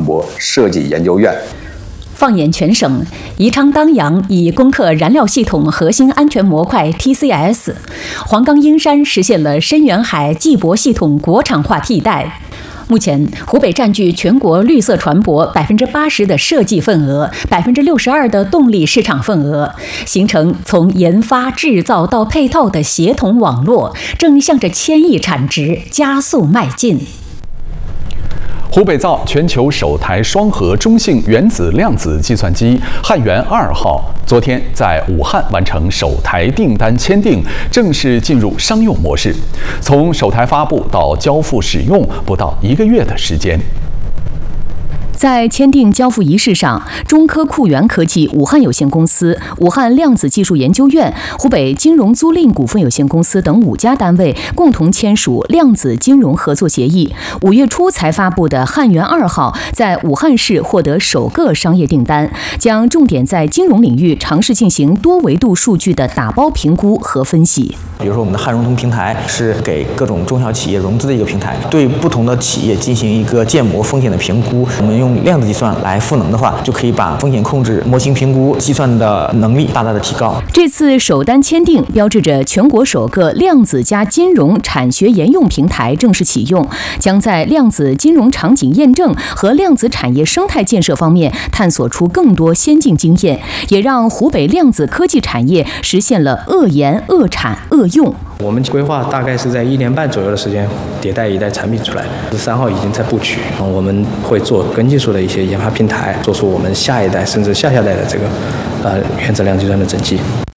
博设计研究院。 放眼全省，宜昌当阳已攻克燃料系统核心安全模块 TCS， 黄冈英山实现了深远海计泊系统国产化替代。目前，湖北占据全国绿色船舶80%的设计份额，62%的动力市场份额，形成从研发、制造到配套的协同网络，正向着1000亿产值加速迈进。 湖北造全球首台双核中性原子量子计算机汉源2号昨天在武汉完成首台订单签订，正式进入商用模式。从首台发布到交付使用，不到1个月的时间。 在签订交付仪式上，中科酷源科技武汉有限公司、武汉量子技术研究院、湖北金融租赁股份有限公司等5家单位共同签署量子金融合作协议。5月初才发布的汉源2号在武汉市获得首个商业订单，将重点在金融领域尝试进行多维度数据的打包评估和分析。 比如说，我们的汉融通平台是给各种中小企业融资的一个平台，对不同的企业进行一个建模风险的评估。我们用量子计算来赋能的话，就可以把风险控制、模型评估、计算的能力大大的提高。 这次首单签订，标志着全国首个量子加金融产学研用平台正式启用，将在量子金融场景验证和量子产业生态建设方面探索出更多先进经验，也让湖北量子科技产业实现了遏研、遏产、遏用。 我们规划大概是在1年半左右的时间迭代一代产品出来，3号已经在布局，我们会做跟技术的一些研发平台，做出我们下一代甚至下下代的这个原子量计算的整机。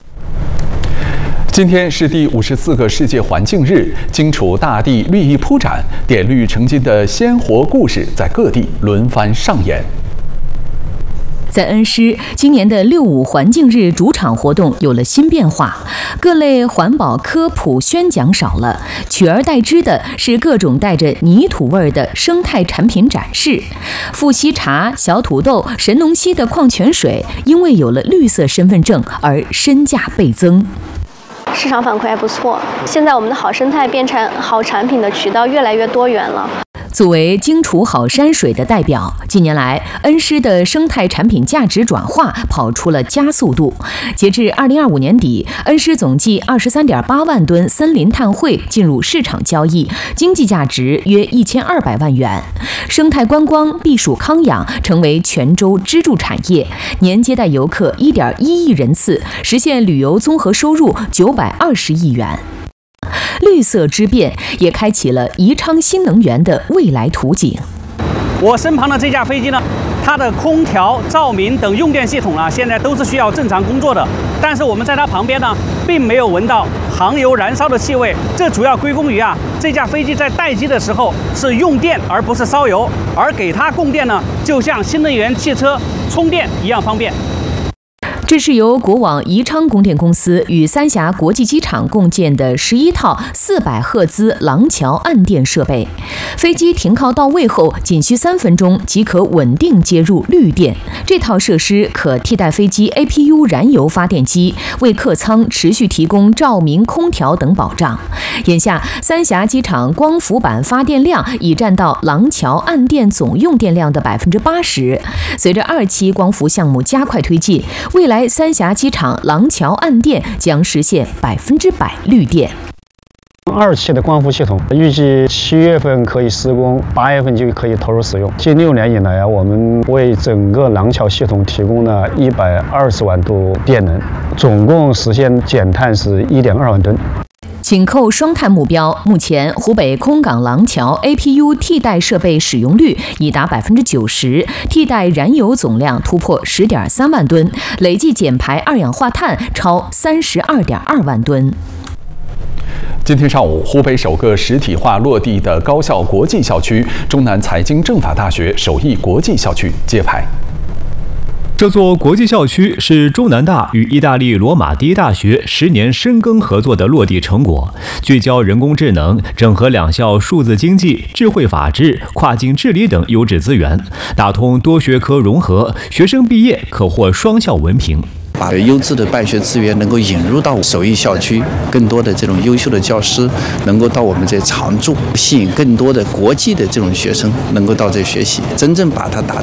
今天是第54个世界环境日，荆楚大地绿意铺展，点绿成金的鲜活故事在各地轮番上演。 在恩施，今年的65环境日主场活动有了新变化，各类环保科普宣讲少了，取而代之的是各种带着泥土味的生态产品展示。富硒茶、小土豆、神农溪的矿泉水，因为有了绿色身份证而身价倍增。 市场反馈还不错，现在我们的好生态变成好产品的渠道越来越多元了。 作为荆楚好山水的代表，近年来恩施的生态产品价值转化跑出了加速度。截至2025年底，恩施总计23.8万吨森林碳汇进入市场交易，经济价值约1200万元。生态观光、避暑康养成为泉州支柱产业，年接待游客1.1亿人次，实现旅游综合收入920亿元。绿色之变也开启了宜昌新能源的未来图景。 我身旁的这架飞机呢，它的空调、照明等用电系统呢，现在都是需要正常工作的。但是我们在它旁边呢，并没有闻到航油燃烧的气味。这主要归功于这架飞机在待机的时候是用电而不是烧油，而给它供电呢，就像新能源汽车充电一样方便。 这是由国网宜昌供电公司与三峡国际机场共建的11套400赫兹廊桥岸电设备。飞机停靠到位后，仅需3分钟即可稳定接入绿电。这套设施可替代飞机 APU 燃油发电机，为客舱持续提供照明、空调等保障。眼下，三峡机场光伏板发电量已占到廊桥岸电总用电量的80%。随着2期光伏项目加快推进，未来三峡机场廊桥岸电将实现100%绿电。 2期的光伏系统预计7月份可以施工，8月份就可以投入使用。近6年以来我们为整个廊桥系统提供了120万度电能，总共实现减碳是1.2万吨。 紧扣双碳目标，目前湖北空港廊桥 APU 替代设备使用率已达90%，替代燃油总量突破10.3万吨，累计减排二氧化碳超32.2万吨。 今天上午，湖北首个实体化落地的高校国际校区——中南财经政法大学首义国际校区揭牌。 这座国际校区是中南大与意大利罗马第一大学10年深耕合作的落地成果，聚焦人工智能，整合两校数字经济、智慧法治、跨境治理等优质资源，打通多学科融合，学生毕业可获双校文凭。 把优质的办学资源能够引入到首义校区，更多的这种优秀的教师能够到我们这常驻，吸引更多的国际的这种学生能够到这学习，真正把它打